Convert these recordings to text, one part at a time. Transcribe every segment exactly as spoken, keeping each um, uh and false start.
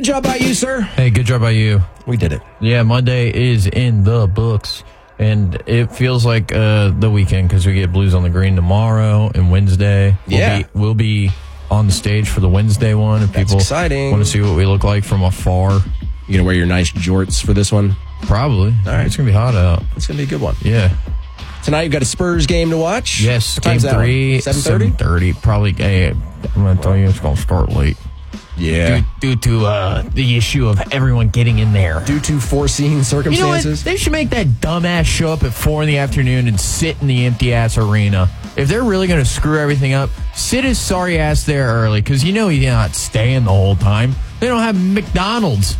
job by you, sir. Hey, good job by you. We did it. Yeah, Monday is in the books. And it feels like uh, the weekend because we get Blues on the Green tomorrow and Wednesday. We'll Yeah. Be, we'll be on the stage for the Wednesday one. If That's people exciting. want to see what we look like from afar. You going to wear your nice jorts for this one? Probably. All right. It's going to be hot out. It's going to be a good one. Yeah. Tonight you've got a Spurs game to watch. Yes, What game time's that three. seven thirty? seven thirty. Probably, hey, I'm going to tell you it's going to start late. Yeah. Due, due to uh, the issue of everyone getting in there. Due to foreseen circumstances. You know what? They should make that dumbass show up at four in the afternoon and sit in the empty-ass arena. If they're really going to screw everything up, sit his sorry ass there early, because you know you're not staying the whole time. They don't have McDonald's.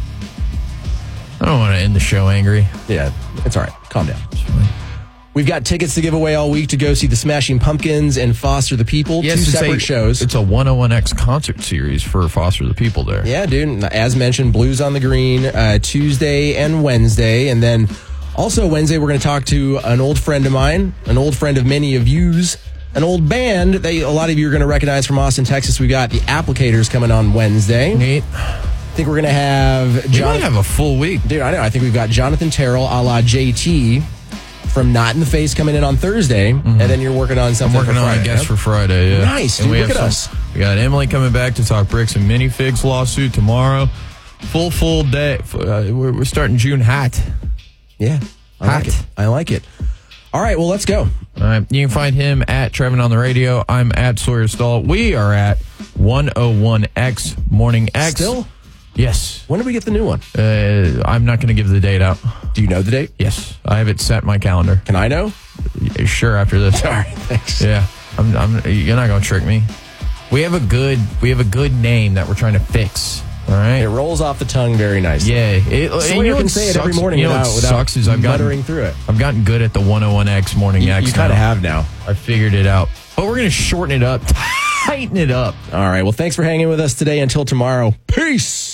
I don't want to end the show angry. Yeah, it's all right. Calm down. We've got tickets to give away all week to go see the Smashing Pumpkins and Foster the People. Yes, two it's separate a, shows. It's a one oh one X concert series for Foster the People there. Yeah, dude. As mentioned, Blues on the Green uh, Tuesday and Wednesday. And then also Wednesday, we're going to talk to an old friend of mine, an old friend of many of you's, an old band that a lot of you are going to recognize from Austin, Texas. We got the Applicators coming on Wednesday. Neat. I think we're going to have... We might have a full week. Dude, I know. I think we've got Jonathan Terrell a la J T from Not in the Face coming in on Thursday, mm-hmm. and then you're working on something I'm working for Friday, on, I guess, right? for Friday, yeah. Nice, and dude. we Look have at some, us. We got Emily coming back to talk Bricks and Minifigs lawsuit tomorrow. Full, full day. Uh, we're, we're starting June hot. Yeah. I Hot. like it. I like it. All right, well, let's go. All right. You can find him at Trevin on the radio. I'm at Sawyer Stahl. We are at one oh one X Morning X. Still? Yes. When did we get the new one? Uh, I'm not going to give the date out. Do you know the date? Yes. I have it set in my calendar. Can I know? Yeah, sure, after this. All right, thanks. Yeah. I'm, I'm, you're not going to trick me. We have a good we have a good name that we're trying to fix. All right. It rolls off the tongue very nicely. Yeah. It, So you you know can what say it sucks? every morning you know without, what without sucks is I've gotten, muttering through it. I've gotten good at the one oh one X Morning You, X. you kind of have now. I figured it out. But we're going to shorten it up, tighten it up. All right, well, thanks for hanging with us today. Until tomorrow, peace.